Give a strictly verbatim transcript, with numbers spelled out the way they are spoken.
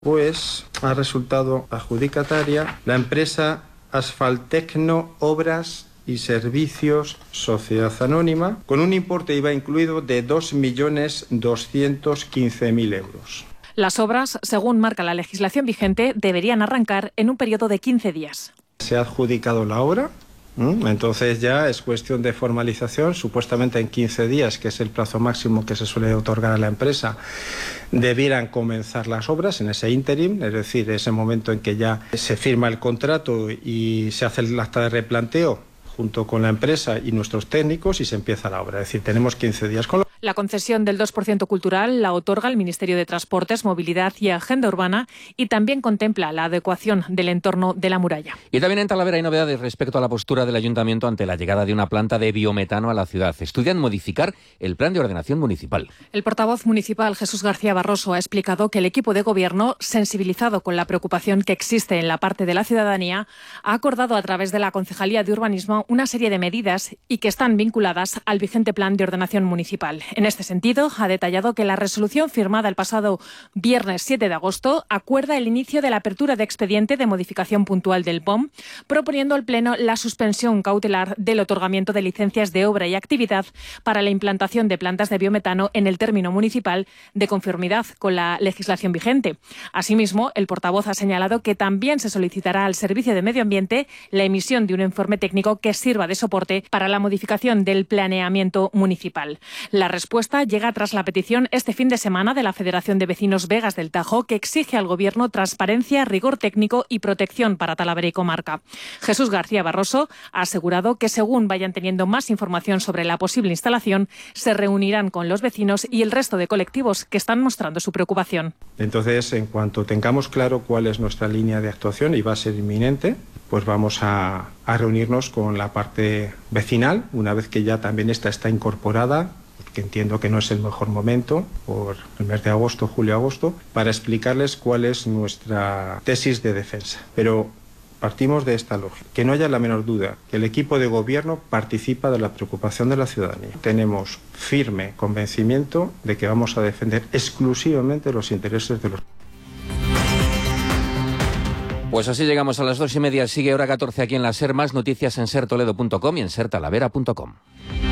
Pues ha resultado adjudicataria la empresa Asfaltecno Obras y Servicios Sociedad Anónima, con un importe I V A incluido de dos millones doscientos quince mil euros. Las obras, según marca la legislación vigente, deberían arrancar en un periodo de quince días. Se ha adjudicado la obra, entonces ya es cuestión de formalización, supuestamente en quince días, que es el plazo máximo que se suele otorgar a la empresa, debieran comenzar las obras en ese ínterim, es decir, ese momento en que ya se firma el contrato y se hace el acta de replanteo junto con la empresa y nuestros técnicos y se empieza la obra, es decir, tenemos quince días con lo... La concesión del dos por ciento cultural la otorga el Ministerio de Transportes, Movilidad y Agenda Urbana y también contempla la adecuación del entorno de la muralla. Y también en Talavera hay novedades respecto a la postura del Ayuntamiento ante la llegada de una planta de biometano a la ciudad. Estudian modificar el plan de ordenación municipal. El portavoz municipal Jesús García Barroso ha explicado que el equipo de gobierno, sensibilizado con la preocupación que existe en la parte de la ciudadanía, ha acordado a través de la Concejalía de Urbanismo una serie de medidas y que están vinculadas al vigente plan de ordenación municipal. En este sentido, ha detallado que la resolución firmada el pasado viernes siete de agosto acuerda el inicio de la apertura de expediente de modificación puntual del P O M, proponiendo al Pleno la suspensión cautelar del otorgamiento de licencias de obra y actividad para la implantación de plantas de biometano en el término municipal de conformidad con la legislación vigente. Asimismo, el portavoz ha señalado que también se solicitará al Servicio de Medio Ambiente la emisión de un informe técnico que sirva de soporte para la modificación del planeamiento municipal. La respuesta llega tras la petición este fin de semana de la Federación de Vecinos Vegas del Tajo, que exige al Gobierno transparencia, rigor técnico y protección para Talavera y comarca. Jesús García Barroso ha asegurado que según vayan teniendo más información sobre la posible instalación, se reunirán con los vecinos y el resto de colectivos que están mostrando su preocupación. Entonces, en cuanto tengamos claro cuál es nuestra línea de actuación, y va a ser inminente, pues vamos a, a reunirnos con la parte vecinal, una vez que ya también esta está incorporada, que entiendo que no es el mejor momento, por el mes de agosto, julio-agosto, para explicarles cuál es nuestra tesis de defensa. Pero partimos de esta lógica, que no haya la menor duda, que el equipo de gobierno participa de la preocupación de la ciudadanía. Tenemos firme convencimiento de que vamos a defender exclusivamente los intereses de los... Pues así llegamos a las dos y media. Sigue hora catorce aquí en la SER. Más noticias en ser toledo punto com y en ser talavera punto com.